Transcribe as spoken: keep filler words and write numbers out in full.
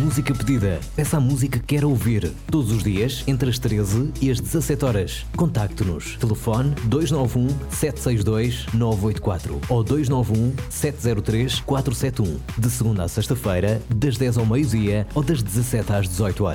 música pedida. Peça a música que quer ouvir. Todos os dias, entre as treze e as dezassete horas. Contacte-nos. Telefone dois nove um, sete seis dois, nove oito quatro ou dois nove um, sete zero três, quatro sete um. De segunda a sexta-feira, das dez ao meio-dia ou das dezassete às dezoito horas.